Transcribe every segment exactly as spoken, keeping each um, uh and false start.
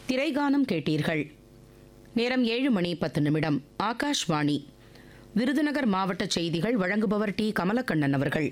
திரைகானம் கேட்டீர்கள். நேரம் ஏழு மணி பத்து நிமிடம். ஆகாஷ்வாணி விருதுநகர் மாவட்ட செய்திகள் வழங்குபவர் டி கமலக்கண்ணன் அவர்கள்.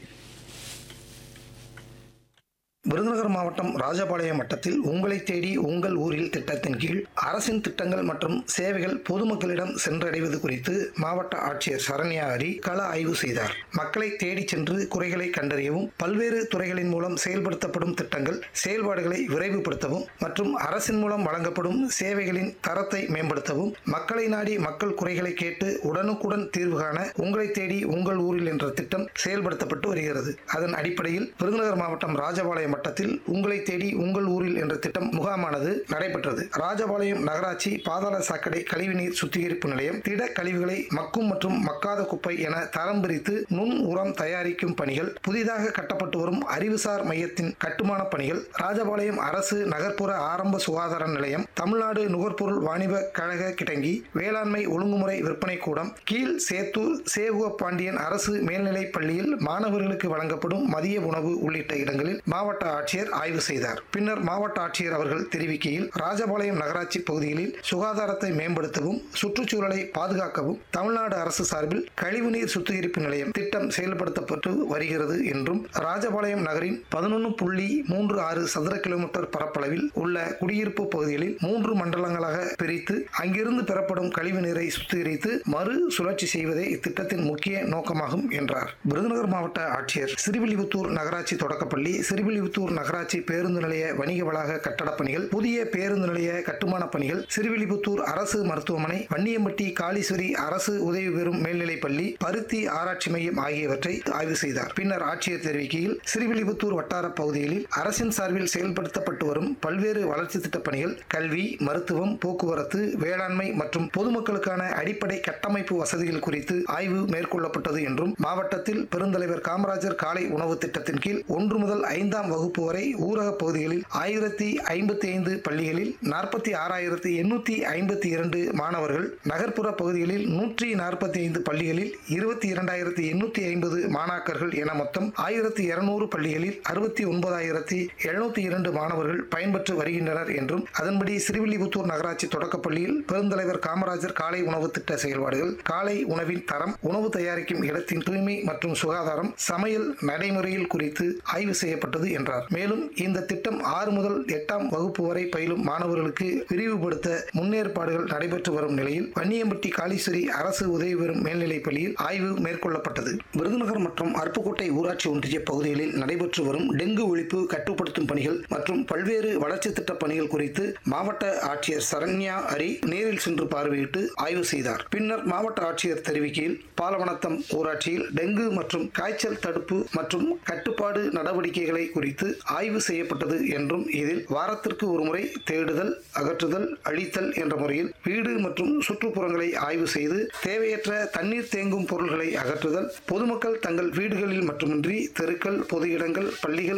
விருதுநகர் மாவட்டம் ராஜபாளையம் வட்டத்தில் உங்களை தேடி உங்கள் ஊரில் திட்டத்தின் கீழ் அரசின் திட்டங்கள் மற்றும் சேவைகள் பொதுமக்களிடம் சென்றடைவது குறித்து மாவட்ட ஆட்சியர் சரண்யா ஹரி கள ஆய்வு செய்தார். மக்களை தேடி சென்று குறைகளை கண்டறியவும், பல்வேறு துறைகளின் மூலம் செயல்படுத்தப்படும் திட்டங்கள் செயல்பாடுகளை விரைவுபடுத்தவும் மற்றும் அரசின் மூலம் வழங்கப்படும் சேவைகளின் தரத்தை மேம்படுத்தவும், மக்களை நாடி மக்கள் குறைகளை கேட்டு உடனுக்குடன் தீர்வு காண உங்களை தேடி உங்கள் ஊரில் என்ற திட்டம் செயல்படுத்தப்பட்டு வருகிறது. அதன் அடிப்படையில் விருதுநகர் மாவட்டம் ராஜபாளையம் வட்டத்தில் உங்களை தேடி உங்கள் ஊரில் என்ற திட்டம் முகாமானது நடைபெற்றது. ராஜபாளையம் நகராட்சி பாதாள சாக்கடை கழிவுநீர் சுத்திகரிப்பு நிலையம் திட கழிவுகளை மக்கும் மற்றும் மக்காத குப்பை என தரம் பிரித்து நுண் உரம் தயாரிக்கும் பணிகள், புதிதாக கட்டப்பட்டு வரும் அறிவுசார் மையத்தின் கட்டுமான பணிகள், ராஜபாளையம் அரசு நகர்ப்புற ஆரம்ப சுகாதார நிலையம், தமிழ்நாடு நுகர்பொருள் வாணிப கழக கிடங்கி, வேளாண்மை ஒழுங்குமுறை விற்பனை கூடம், கீழ் சேத்தூர் சேவுக பாண்டியன் அரசு மேல்நிலைப் பள்ளியில் மாணவர்களுக்கு வழங்கப்படும் மதிய உணவு உள்ளிட்ட இடங்களில் மாவட்ட ஆட்சியர் ஆய்வு செய்தார். பின்னர் மாவட்ட ஆட்சியர் அவர்கள் தெரிவிக்கையில், ராஜபாளையம் நகராட்சி பகுதிகளில் சுகாதாரத்தை மேம்படுத்தவும், சுற்றுச்சூழலை பாதுகாக்கவும் தமிழ்நாடு அரசு சார்பில் கழிவுநீர் சுத்திகரிப்பு நிலையம் திட்டம் செயல்படுத்தப்பட்டு வருகிறது என்றும், ராஜபாளையம் நகரின் பதினொன்று புள்ளி மூன்று ஆறு சதுர கிலோமீட்டர் பரப்பளவில் உள்ள குடியிருப்பு பகுதிகளில் மூன்று மண்டலங்களாக பிரித்து அங்கிருந்து பெறப்படும் கழிவு நீரை சுத்திகரித்து மறு சுழற்சி செய்வதே இத்திட்டத்தின் முக்கிய நோக்கமாகும் என்றார். விருதுநகர் மாவட்ட ஆட்சியர் சிறுவில்லிபுத்தூர் நகராட்சி தொடக்கப்பள்ளி, சிறுவில்லிபுத்தூர் நகராட்சி பேருந்து நிலைய வணிக வளாக கட்டடப் பணிகள், புதிய பேருந்து நிலைய கட்டுமான பணிகள், சிறுவில்லிபுத்தூர் அரசு மருத்துவமனை, வன்னியம்பட்டி காளீஸ்வரி அரசு உதவி பெறும் மேல்நிலைப் பள்ளி, பருத்தி ஆராய்ச்சி மையம் ஆகியவற்றை ஆய்வு செய்தார். பின்னர் ஆட்சியர் தெரிவிக்கையில், சிறுவில்லிபுத்தூர் வட்டார பகுதிகளில் அரசின் சார்பில் செயல்படுத்தப்பட்டு வரும் பல்வேறு வளர்ச்சி திட்டப் பணிகள், கல்வி, மருத்துவம், போக்குவரத்து, வேளாண்மை மற்றும் பொதுமக்களுக்கான அடிப்படை கட்டமைப்பு வசதிகள் குறித்து ஆய்வு மேற்கொள்ளப்பட்டது என்றும், மாவட்டத்தில் பெருந்தலைவர் காமராஜர் காலை உணவு திட்டத்தின் கீழ் ஒன்று முதல் ஐந்தாம் வகுப்பு வரை ஊரக பகுதிகளில் ஆயிரத்தி ஐம்பத்தி ஐந்து பள்ளிகளில் நாற்பத்தி ஆறாயிரத்தி எண்ணூத்தி ஐம்பத்தி இரண்டு மாணவர்கள், நகர்ப்புற பகுதிகளில் நூற்றி நாற்பத்தி ஐந்து பள்ளிகளில் இருபத்தி இரண்டாயிரத்தி எண்ணூத்தி ஐம்பது மாணாக்கர்கள் என மொத்தம் ஆயிரத்தி இருநூறு பள்ளிகளில் அறுபத்தி ஒன்பதாயிரத்தி எழுநூத்தி இரண்டு மாணவர்கள் பயன்பெற்று வருகின்றனர் என்றும், அதன்படி சிறுவில்லிபுத்தூர் நகராட்சி தொடக்கப்பள்ளியில் பெருந்தலைவர் காமராஜர் காலை உணவு திட்ட செயல்பாடுகள், காலை உணவின் தரம், உணவு தயாரிக்கும் இடத்தின் தூய்மை மற்றும் சுகாதாரம், சமையல் நடைமுறையில் குறித்து ஆய்வு செய்யப்பட்டது என்றார். மேலும் இந்த திட்டம் ஆறு முதல் எட்டாம் வகுப்பு வரை பயிலும் மாணவர்களுக்கு விரிவுபடுத்த முன்னேற்பாடுகள் நடைபெற்று வரும் நிலையில் வன்னியம்பட்டி காளீஸ்வரி அரசு உதவி பெறும் மேல்நிலைப் பள்ளியில் ஆய்வு மேற்கொள்ளப்பட்டது. விருதுநகர் மற்றும் அருப்புக்கோட்டை ஊராட்சி ஒன்றிய பகுதிகளில் நடைபெற்று வரும் டெங்கு ஒழிப்பு கட்டுப்படுத்தும் பணிகள் மற்றும் பல்வேறு வளர்ச்சி திட்ட பணிகள் குறித்து மாவட்ட ஆட்சியர் சரண்யா ஹரி நேரில் சென்று பார்வையிட்டு ஆய்வு செய்தார். பின்னர் மாவட்ட ஆட்சியர் தெரிவிக்கையில், பாலவனத்தம் ஊராட்சியில் டெங்கு மற்றும் காய்ச்சல் தடுப்பு மற்றும் கட்டுப்பாடு நடவடிக்கைகளை குறித்து ஆய்வு செய்யப்பட்டது என்றும், இதில் வாரத்திற்கு ஒருமுறை தேடுதல், அகற்றுதல், அழித்தல் என்ற முறையில் வீடு மற்றும் சுற்றுப்புறங்களை ஆய்வு செய்து தேவையற்ற தண்ணீர் தேங்கும் பொருள்களை அகற்றுதல், பொதுமக்கள் தங்கள் வீடுகளில் மட்டுமின்றி தெருக்கள், பொது இடங்கள், பள்ளிகள்